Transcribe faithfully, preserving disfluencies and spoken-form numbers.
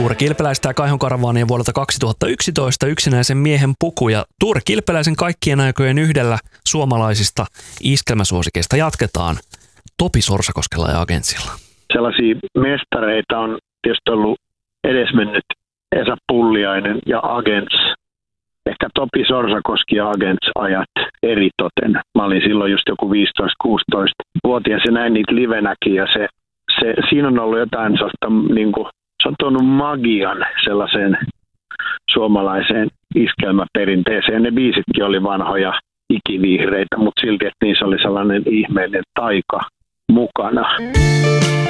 Tuure Kilpeläistä ja Kaihon Karavaanien vuodelta kaksituhattayksitoista Yksinäisen miehen puku. Ja Tuure Kilpeläisen kaikkien aikojen yhdellä suomalaisista iskelmäsuosikeista jatketaan Topi Sorsakoskella ja Agentsilla. Sellaisia mestareita on tietysti ollut edesmennyt Esa Pulliainen ja Agents. Ehkä Topi Sorsakoski ja Agents ajat eritoten. Mä olin silloin just joku viisitoista-kuusitoista-vuotias ja näin niitä livenäkin ja se, se, siinä on ollut jotain sellaista, niin kuin, se on tuonut magian sellaiseen suomalaiseen iskelmäperinteeseen. Ne biisitkin oli vanhoja ikivihreitä, mutta silti, että niissä oli sellainen ihmeellinen taika mukana.